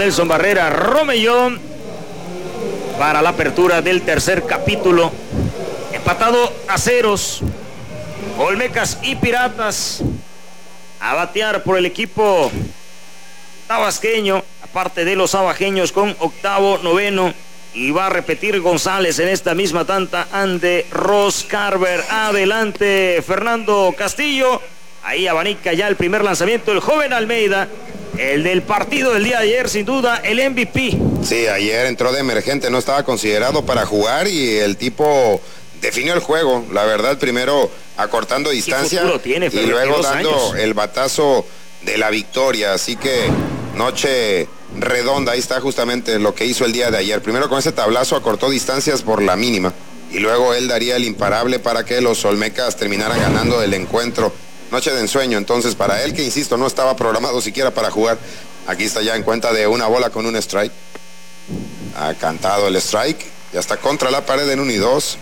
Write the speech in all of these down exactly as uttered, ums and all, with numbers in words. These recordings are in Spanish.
Nelson Barrera Romellón para la apertura del tercer capítulo. Empatado a ceros, Olmecas y Piratas a batear por el equipo tabasqueño, aparte de los abajeños con octavo, noveno, y va a repetir González en esta misma tanda ante Ross Carver. Adelante Fernando Castillo, ahí abanica ya el primer lanzamiento el joven Almeida, el del partido del día de ayer, sin duda el M V P. Sí, ayer entró de emergente, no estaba considerado para jugar y el tipo definió el juego, la verdad, primero acortando distancia tiene, y luego dando años. el batazo de la victoria, así que noche redonda, ahí está justamente lo que hizo el día de ayer. Primero con ese tablazo acortó distancias por la mínima y luego él daría el imparable para que los Olmecas terminaran ganando el encuentro. Noche de ensueño entonces para él, que insisto, no estaba programado siquiera para jugar. Aquí está ya en cuenta de una bola con un strike. Ha cantado el strike, ya está contra la pared en uno y dos.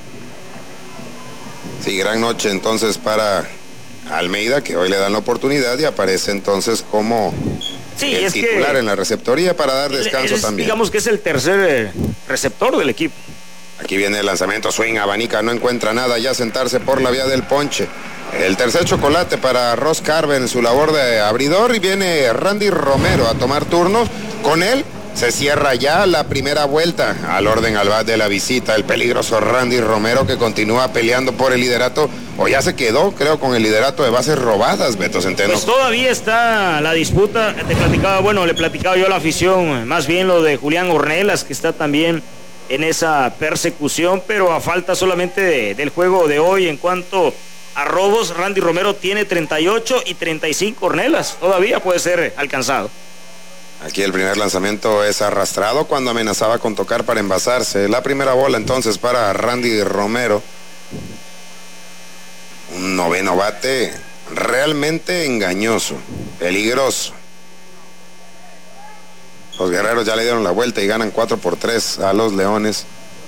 Sí, gran noche entonces para Almeida, que hoy le dan la oportunidad y aparece entonces como sí, el es titular que en la receptoría para dar descanso es, también. Digamos que es el tercer receptor del equipo. Aquí viene el lanzamiento, swing, abanica, no encuentra nada, ya sentarse por la vía del ponche. El tercer chocolate para Ross Carver en su labor de abridor y viene Randy Romero a tomar turno. Con él se cierra ya la primera vuelta al orden al bat de la visita. El peligroso Randy Romero, que continúa peleando por el liderato, o ya se quedó, creo, con el liderato de bases robadas, Beto Centeno. Pues todavía está la disputa. Te platicaba, bueno, le platicaba yo a la afición, más bien lo de Julián Ornelas, que está también en esa persecución, pero a falta solamente de, del juego de hoy en cuanto a robos, Randy Romero tiene treinta y ocho y treinta y cinco Ornelas, todavía puede ser alcanzado. Aquí el primer lanzamiento es arrastrado cuando amenazaba con tocar para envasarse. La primera bola entonces para Randy Romero. Un noveno bate realmente engañoso, peligroso. Los guerreros ya le dieron la vuelta y ganan cuatro por tres a los Leones.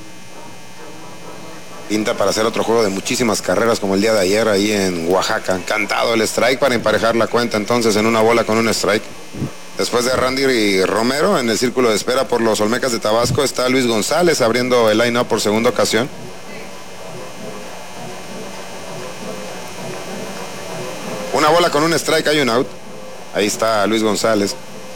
Pinta para hacer otro juego de muchísimas carreras como el día de ayer ahí en Oaxaca. Cantado el strike para emparejar la cuenta entonces en una bola con un strike. Después de Randy Romero, en el círculo de espera por los Olmecas de Tabasco está Luis González abriendo el line-up por segunda ocasión. Una bola con un strike, hay un out. Ahí está Luis González.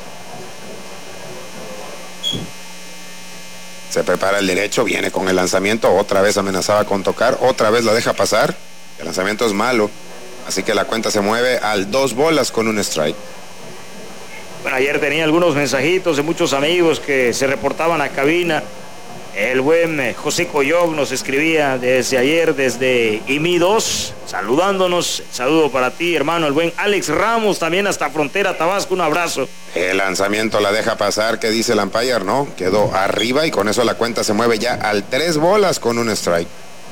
Se prepara el derecho, viene con el lanzamiento, otra vez amenazaba con tocar, otra vez la deja pasar. El lanzamiento es malo, así que la cuenta se mueve al dos bolas con un strike. Bueno, ayer tenía algunos mensajitos de muchos amigos que se reportaban a cabina. El buen José Coyog nos escribía desde ayer, desde I M I dos, saludándonos. Saludo para ti, hermano. El buen Alex Ramos, también hasta Frontera Tabasco, un abrazo. El lanzamiento la deja pasar, ¿qué dice el umpire? No, quedó arriba y con eso la cuenta se mueve ya al tres bolas con un strike.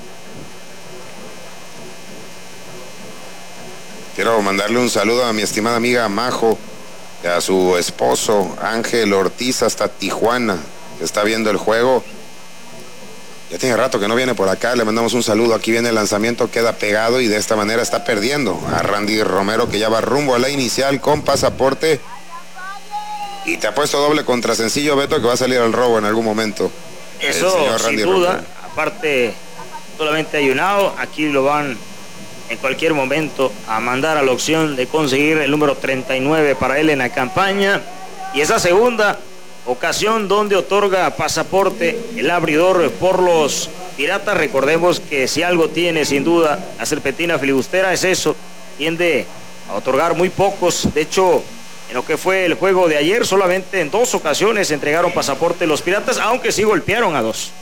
Quiero mandarle un saludo a mi estimada amiga Majo, y a su esposo Ángel Ortiz hasta Tijuana, que está viendo el juego. Ya tiene rato que no viene por acá, le mandamos un saludo. Aquí viene el lanzamiento, queda pegado y de esta manera está perdiendo a Randy Romero, que ya va rumbo a la inicial con pasaporte. Y te ha puesto doble contra sencillo, Beto, que va a salir al robo en algún momento. Eso sin duda, Romero. Aparte solamente hay un out, aquí lo van en cualquier momento a mandar a la opción de conseguir el número treinta y nueve para él en la campaña. Y esa segunda ocasión donde otorga pasaporte el abridor por los Piratas. Recordemos que si algo tiene sin duda la serpentina filibustera es eso, tiende a otorgar muy pocos. De hecho, en lo que fue el juego de ayer, solamente en dos ocasiones entregaron pasaporte los Piratas, aunque sí golpearon a dos.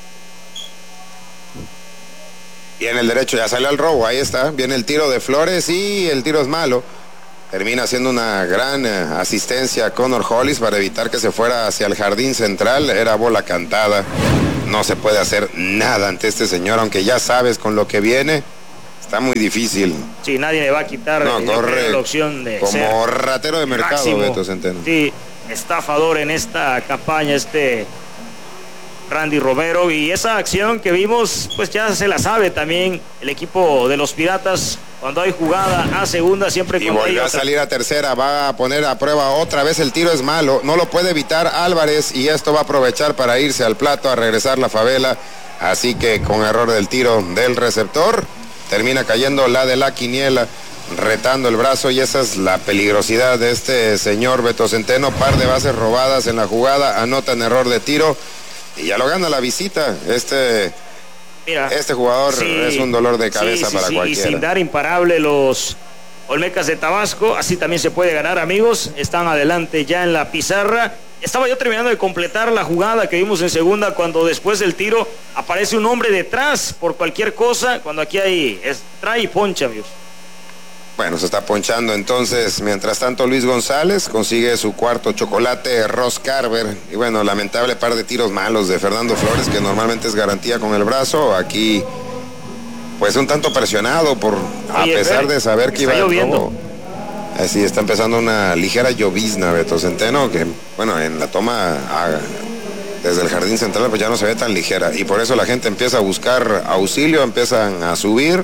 Viene el derecho, ya sale al robo, ahí está, viene el tiro de Flores y el tiro es malo. Termina haciendo una gran eh, asistencia a Connor Hollis para evitar que se fuera hacia el jardín central. Era bola cantada. No se puede hacer nada ante este señor, aunque ya sabes con lo que viene. Está muy difícil. Sí, nadie le va a quitar no, corre la opción de como ser ratero de mercado, máximo, Beto Centeno. Sí, estafador en esta campaña este Randy Romero. Y esa acción que vimos, pues ya se la sabe también el equipo de los Piratas. cuando hay jugada a segunda, siempre y volvió a salir a tercera, va a poner a prueba otra vez, el tiro es malo, no lo puede evitar Álvarez y esto va a aprovechar para irse al plato, a regresar la Favela, así que con error del tiro del receptor, termina cayendo la de la quiniela, retando el brazo y esa es la peligrosidad de este señor Beto Centeno, par de bases robadas en la jugada, anotan error de tiro y ya lo gana la visita, este... Mira, este jugador sí, es un dolor de cabeza sí, sí, para sí, cualquiera. Y sin dar imparable los Olmecas de Tabasco, así también se puede ganar, amigos. Están adelante ya en la pizarra. Estaba yo terminando de completar la jugada que vimos en segunda cuando después del tiro aparece un hombre detrás por cualquier cosa, cuando aquí hay es, trae y poncha, amigos. Bueno, se está ponchando entonces. Mientras tanto, Luis González consigue su cuarto chocolate, Ross Carver. Y bueno, lamentable par de tiros malos de Fernando Flores, que normalmente es garantía con el brazo. Aquí, pues un tanto presionado por, a Oye, pesar de saber que iba a lloviendo. Así está empezando una ligera llovizna, Beto Centeno, que bueno, en la toma a, desde el jardín central pues ya no se ve tan ligera. Y por eso la gente empieza a buscar auxilio, empiezan a subir.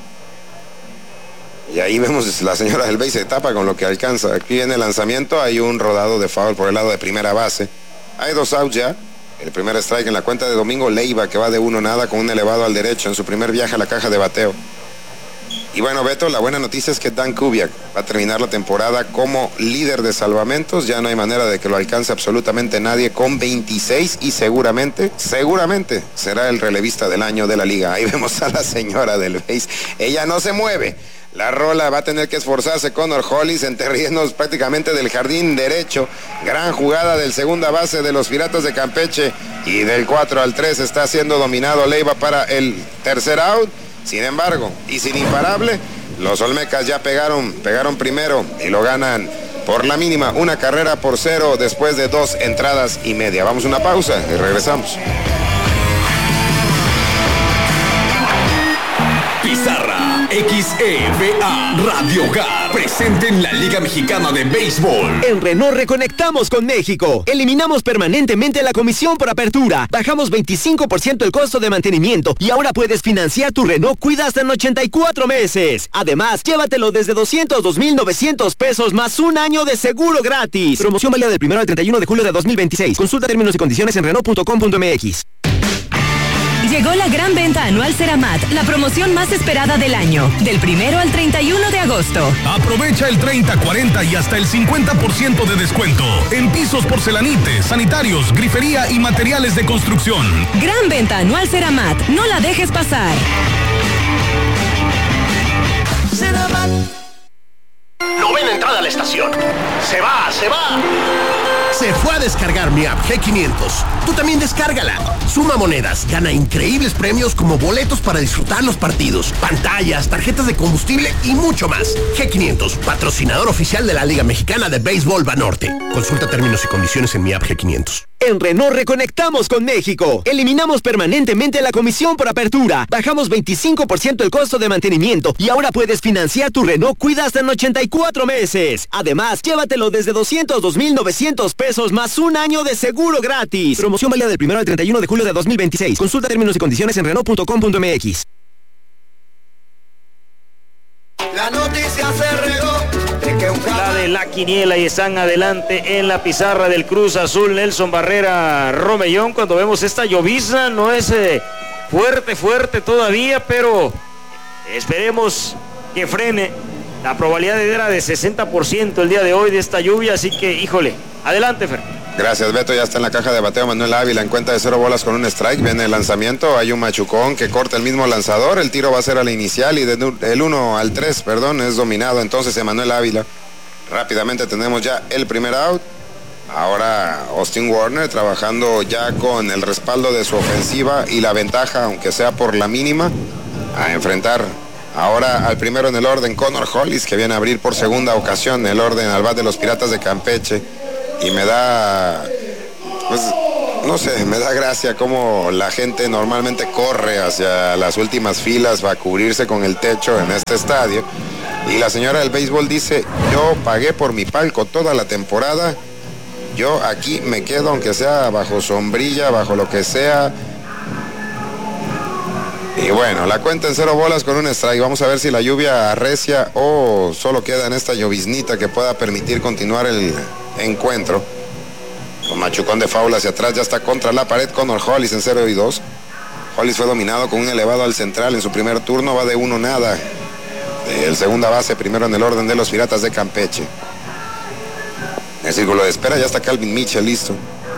Y ahí vemos la señora del base se tapa con lo que alcanza. Aquí viene el lanzamiento, hay un rodado de foul por el lado de primera base. Hay dos outs ya. El primer strike en la cuenta de Domingo Leiva, que va de uno nada con un elevado al derecho en su primer viaje a la caja de bateo. Y bueno, Beto, la buena noticia es que Dan Kubiak va a terminar la temporada como líder de salvamentos. Ya no hay manera de que lo alcance absolutamente nadie con veintiséis y seguramente, seguramente será el relevista del año de la liga. Ahí vemos a la señora del base. Ella no se mueve. La rola va a tener que esforzarse Connor Hollis en terrenos prácticamente del jardín derecho. Gran jugada del segunda base de los Piratas de Campeche. Y del cuatro al tres está siendo dominado Leiva para el tercer out. Sin embargo, y sin imparable, los Olmecas ya pegaron, pegaron primero y lo ganan por la mínima. Una carrera por cero después de dos entradas y media. Vamos a una pausa y regresamos. Pizarra X E V A Radio Hogar presente en la Liga Mexicana de Béisbol. En Renault reconectamos con México. Eliminamos permanentemente la comisión por apertura. Bajamos veinticinco por ciento el costo de mantenimiento y ahora puedes financiar tu Renault Cuida hasta en ochenta y cuatro meses. Además, llévatelo desde doscientos dos mil novecientos pesos más un año de seguro gratis. Promoción válida del primero al treinta y uno de julio de dos mil veintiséis. Consulta términos y condiciones en renault punto com punto m x. Llegó la gran venta anual Ceramat, la promoción más esperada del año, del primero al treinta y uno de agosto. Aprovecha el treinta, cuarenta y hasta el cincuenta por ciento de descuento en pisos porcelanites, sanitarios, grifería y materiales de construcción. Gran venta anual Ceramat, no la dejes pasar. Ceramat. Novena entrada a la estación. Se va, se va. Se fue a descargar mi app G quinientos. Tú también descárgala. Suma monedas, gana increíbles premios como boletos para disfrutar los partidos, pantallas, tarjetas de combustible y mucho más. G quinientos, patrocinador oficial de la Liga Mexicana de Béisbol Banorte. Consulta términos y condiciones en mi app G quinientos. En Renault reconectamos con México. Eliminamos permanentemente la comisión por apertura. Bajamos veinticinco por ciento el costo de mantenimiento y ahora puedes financiar tu Renault Cuida hasta en ochenta y cuatro meses. Además, llévatelo desde doscientos dos mil novecientos pesos más un año de seguro gratis. Promoción válida del primero al treinta y uno de julio de dos mil veintiséis. Consulta términos y condiciones en renault punto com punto m x. La noticia se regó. La de la quiniela y están adelante en la pizarra del Cruz Azul Nelson Barrera Romellón. Cuando vemos esta llovizna no es eh, fuerte, fuerte todavía, pero esperemos que frene. La probabilidad era de sesenta por ciento el día de hoy de esta lluvia, así que híjole, adelante Fer. Gracias Beto, ya está en la caja de bateo Manuel Ávila en cuenta de cero bolas con un strike, viene el lanzamiento, hay un machucón que corta el mismo lanzador, el tiro va a ser a la inicial y del uno al tres, perdón, es dominado entonces Emanuel Ávila. Rápidamente tenemos ya el primer out, ahora Austin Warner trabajando ya con el respaldo de su ofensiva y la ventaja, aunque sea por la mínima, a enfrentar ahora al primero en el orden Connor Hollis, que viene a abrir por segunda ocasión el orden al bat de los Piratas de Campeche. Y me da, pues, no sé, me da gracia cómo la gente normalmente corre hacia las últimas filas, va a cubrirse con el techo en este estadio. Y la señora del béisbol dice, yo pagué por mi palco toda la temporada, yo aquí me quedo aunque sea bajo sombrilla, bajo lo que sea. Y bueno, la cuenta en cero bolas con un strike. Vamos a ver si la lluvia arrecia o solo queda en esta lloviznita que pueda permitir continuar el encuentro. Con machucón de foul hacia atrás, ya está contra la pared Connor Hollis en cero y dos. Hollis fue dominado con un elevado al central en su primer turno, va de uno nada. El segunda base, primero en el orden de los Piratas de Campeche. En el círculo de espera ya está Calvin Mitchell listo.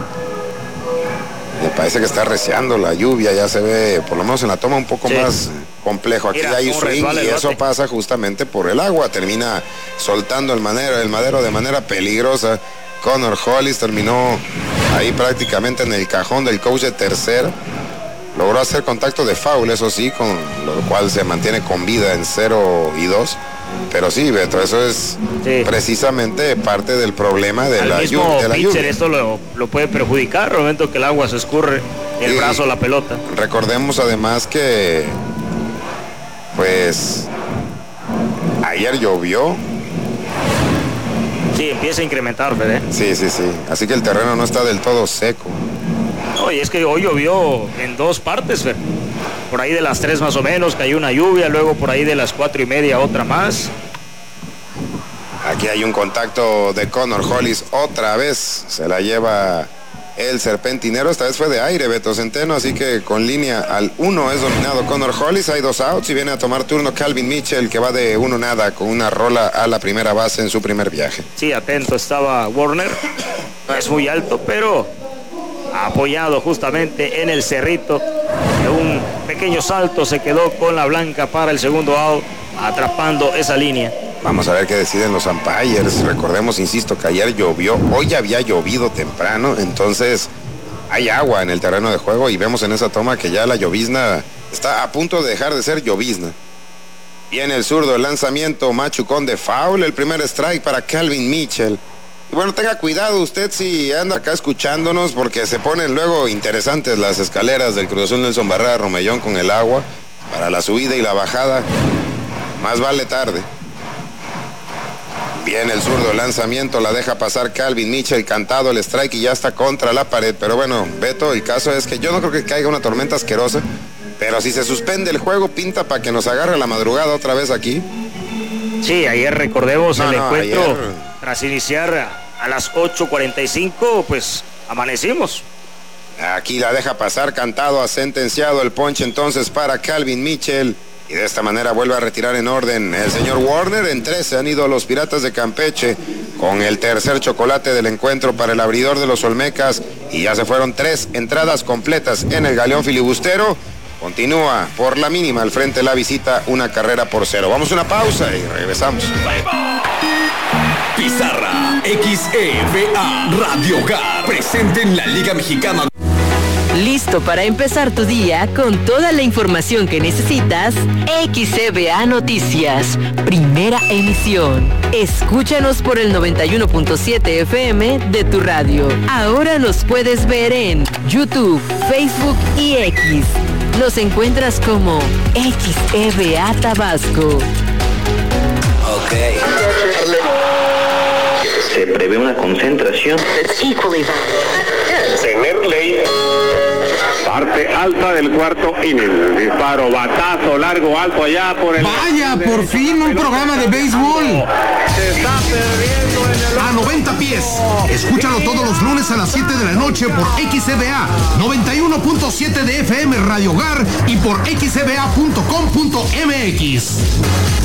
Me parece que está arreciando la lluvia, ya se ve, por lo menos en la toma, un poco sí. más complejo. Aquí Mira, hay swing y eso bate. Pasa justamente por el agua. Termina soltando el madero, el madero de manera peligrosa. Connor Hollis terminó ahí prácticamente en el cajón del coach de tercera. Logró hacer contacto de foul, eso sí, con lo cual se mantiene con vida en cero y dos. Pero sí, Beto, eso es sí. precisamente parte del problema de, la, mismo lluvia, de la lluvia. Esto lo, lo puede perjudicar al momento que el agua se escurre el sí. brazo a la pelota. Recordemos además que, pues, ayer llovió. Sí, empieza a incrementar, ¿verdad? Sí, sí, sí. Así que el terreno no está del todo seco. Oye, es que hoy llovió en dos partes, Fer. Por ahí de las tres más o menos cayó una lluvia, luego por ahí de las cuatro y media otra más. Aquí hay un contacto de Connor Hollis otra vez, se la lleva el serpentinero, esta vez fue de aire Beto Centeno, así que con línea al uno es dominado Connor Hollis, hay dos outs y viene a tomar turno Calvin Mitchell, que va de uno nada con una rola a la primera base en su primer viaje. Sí, atento estaba Warner, no es muy alto, pero apoyado justamente en el cerrito, de un pequeño salto se quedó con la blanca para el segundo out, atrapando esa línea. Vamos a ver qué deciden los umpires. Recordemos, insisto, que ayer llovió, hoy había llovido temprano, entonces hay agua en el terreno de juego y vemos en esa toma que ya la llovizna está a punto de dejar de ser llovizna. Viene el zurdo, el lanzamiento, machucón de foul, el primer strike para Calvin Mitchell. Y bueno, tenga cuidado usted si anda acá escuchándonos, porque se ponen luego interesantes las escaleras del Cruz Azul Nelson Barrera Romellón con el agua para la subida y la bajada. Más vale tarde. Viene el zurdo, lanzamiento, la deja pasar Calvin Mitchell, cantado el strike y ya está contra la pared. Pero bueno, Beto, el caso es que yo no creo que caiga una tormenta asquerosa, pero si se suspende el juego, pinta para que nos agarre la madrugada otra vez aquí. Sí, ayer recordemos no, el no, encuentro, ayer... tras iniciar a las ocho cuarenta y cinco, pues amanecimos. Aquí la deja pasar, cantado, ha sentenciado el ponche entonces para Calvin Mitchell. Y de esta manera vuelve a retirar en orden el señor Warner. En trece han ido los Piratas de Campeche con el tercer chocolate del encuentro para el abridor de los Olmecas. Y ya se fueron tres entradas completas en el galeón filibustero. Continúa por la mínima al frente de la visita, una carrera por cero. Vamos a una pausa y regresamos. Pizarra X E V A Radio Hogar, presente en la Liga Mexicana. Listo para empezar tu día con toda la información que necesitas. X E V A Noticias, primera emisión. Escúchanos por el noventa y uno punto siete F M de tu radio. Ahora nos puedes ver en YouTube, Facebook y X. Nos encuentras como X E V A Tabasco. Ok. Se prevé una concentración. Tener ley. Parte alta del cuarto inning. Disparo, batazo, largo, alto allá por el... Vaya, por fin un programa de béisbol. Se está perdiendo en el... A noventa pies. Escúchalo todos los lunes a las siete de la noche por X E V A noventa y uno punto siete de F M Radio Hogar y por X E V A punto com punto M X.